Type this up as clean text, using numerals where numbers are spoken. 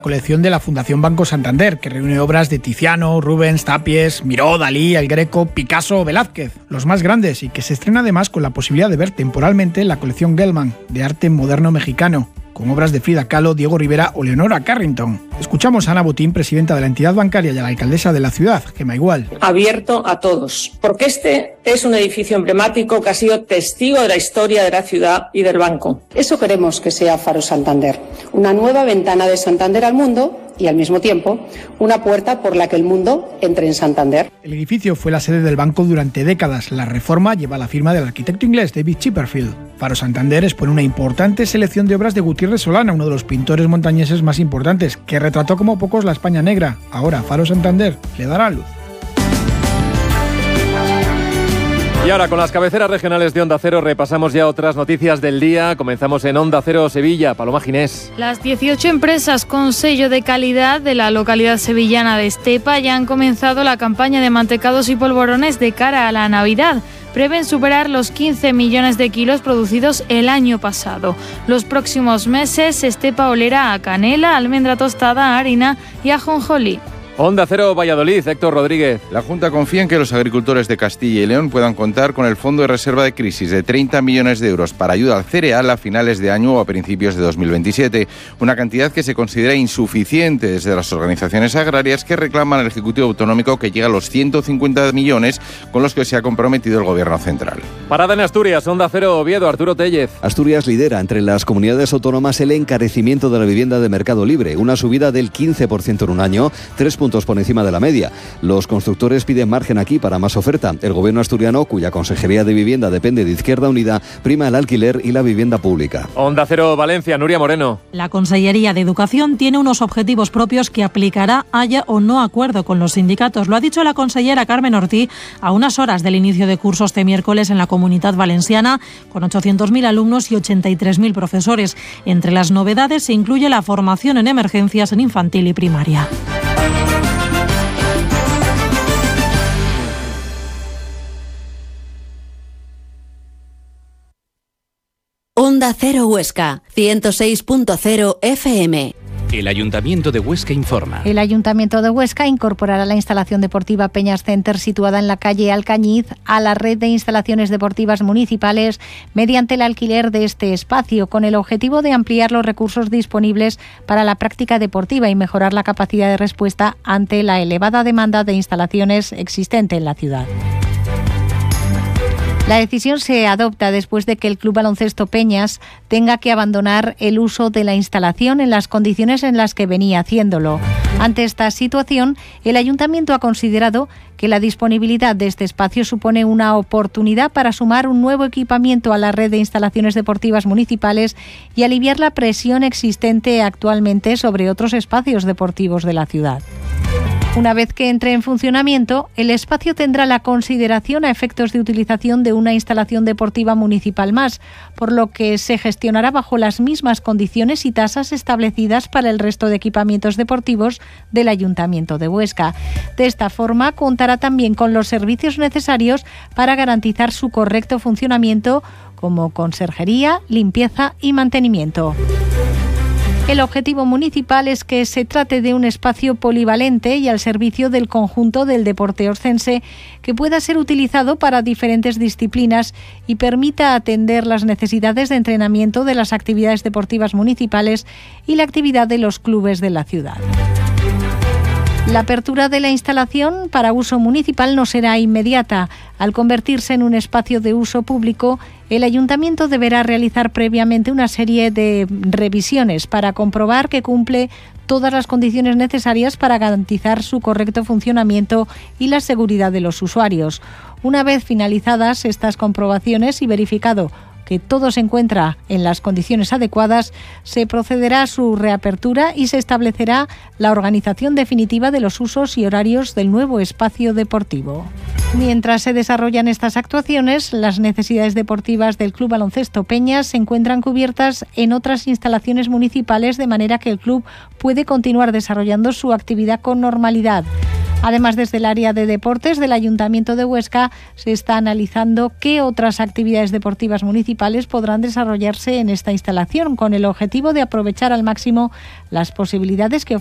Colección de la Fundación Banco Santander, que reúne obras de Tiziano, Rubens, Tapies, Miró, Dalí, El Greco, Picasso o Velázquez, los más grandes, y que se estrena además con la posibilidad de ver temporalmente la colección Gelman, de arte moderno mexicano, con obras de Frida Kahlo, Diego Rivera o Leonora Carrington. Escuchamos a Ana Botín, presidenta de la entidad bancaria, y a la alcaldesa de la ciudad, Gemma Igual. Abierto a todos, porque este es un edificio emblemático que ha sido testigo de la historia de la ciudad y del banco. Eso queremos que sea Faro Santander, una nueva ventana de Santander al mundo y al mismo tiempo una puerta por la que el mundo entre en Santander. El edificio fue la sede del banco durante décadas. La reforma lleva la firma del arquitecto inglés David Chipperfield. Faro Santander expone una importante selección de obras de Gutiérrez Solana, uno de los pintores montañeses más importantes, que retrató como pocos la España negra. Ahora Faro Santander le dará luz. Y ahora, con las cabeceras regionales de Onda Cero, repasamos ya otras noticias del día. Comenzamos en Onda Cero Sevilla. Paloma Ginés. Las 18 empresas con sello de calidad de la localidad sevillana de Estepa ya han comenzado la campaña de mantecados y polvorones de cara a la Navidad. Prevén superar los 15 millones de kilos producidos el año pasado. Los próximos meses, Estepa olerá a canela, almendra tostada, harina y ajonjolí. Onda Cero Valladolid, Héctor Rodríguez. La Junta confía en que los agricultores de Castilla y León puedan contar con el Fondo de Reserva de Crisis de 30 millones de euros para ayuda al cereal a finales de año o a principios de 2027. Una cantidad que se considera insuficiente desde las organizaciones agrarias, que reclaman al Ejecutivo Autonómico que llegue a los 150 millones con los que se ha comprometido el Gobierno central. Parada en Asturias, Onda Cero Oviedo, Arturo Tellez. Asturias lidera entre las comunidades autónomas el encarecimiento de la vivienda de mercado libre, una subida del 15% en un año, 3 puntos por encima de la media. Los constructores piden margen aquí para más oferta. El gobierno asturiano, cuya Consejería de Vivienda depende de Izquierda Unida, prima el alquiler y la vivienda pública. Onda Cero Valencia, Nuria Moreno. La Consellería de Educación tiene unos objetivos propios que aplicará haya o no acuerdo con los sindicatos. Lo ha dicho la consellera Carmen Ortiz a unas horas del inicio de curso este miércoles en la Comunidad Valenciana, con 800.000 alumnos y 83.000 profesores. Entre las novedades se incluye la formación en emergencias en infantil y primaria. Onda Cero Huesca, 106.0 FM. El Ayuntamiento de Huesca informa. El Ayuntamiento de Huesca incorporará la instalación deportiva Peñas Center, situada en la calle Alcañiz, a la red de instalaciones deportivas municipales mediante el alquiler de este espacio, con el objetivo de ampliar los recursos disponibles para la práctica deportiva y mejorar la capacidad de respuesta ante la elevada demanda de instalaciones existente en la ciudad. La decisión se adopta después de que el Club Baloncesto Peñas tenga que abandonar el uso de la instalación en las condiciones en las que venía haciéndolo. Ante esta situación, el Ayuntamiento ha considerado que la disponibilidad de este espacio supone una oportunidad para sumar un nuevo equipamiento a la red de instalaciones deportivas municipales y aliviar la presión existente actualmente sobre otros espacios deportivos de la ciudad. Una vez que entre en funcionamiento, el espacio tendrá la consideración a efectos de utilización de una instalación deportiva municipal más, por lo que se gestionará bajo las mismas condiciones y tasas establecidas para el resto de equipamientos deportivos del Ayuntamiento de Huesca. De esta forma, contará también con los servicios necesarios para garantizar su correcto funcionamiento, como conserjería, limpieza y mantenimiento. El objetivo municipal es que se trate de un espacio polivalente y al servicio del conjunto del deporte oscense, que pueda ser utilizado para diferentes disciplinas y permita atender las necesidades de entrenamiento de las actividades deportivas municipales y la actividad de los clubes de la ciudad. La apertura de la instalación para uso municipal no será inmediata. Al convertirse en un espacio de uso público, el Ayuntamiento deberá realizar previamente una serie de revisiones para comprobar que cumple todas las condiciones necesarias para garantizar su correcto funcionamiento y la seguridad de los usuarios. Una vez finalizadas estas comprobaciones y verificado que todo se encuentra en las condiciones adecuadas, se procederá a su reapertura y se establecerá la organización definitiva de los usos y horarios del nuevo espacio deportivo. Mientras se desarrollan estas actuaciones, las necesidades deportivas del Club Baloncesto Peñas se encuentran cubiertas en otras instalaciones municipales, de manera que el club puede continuar desarrollando su actividad con normalidad. Además, desde el área de deportes del Ayuntamiento de Huesca se está analizando qué otras actividades deportivas municipales podrán desarrollarse en esta instalación, con el objetivo de aprovechar al máximo las posibilidades que